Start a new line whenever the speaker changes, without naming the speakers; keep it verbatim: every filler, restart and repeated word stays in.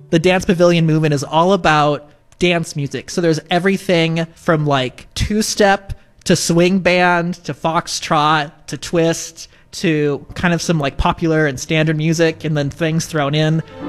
The Dance Pavilion movement is all about dance music. So there's everything from like two-step to swing band to foxtrot to twist to kind of some like popular and standard music and then things thrown in.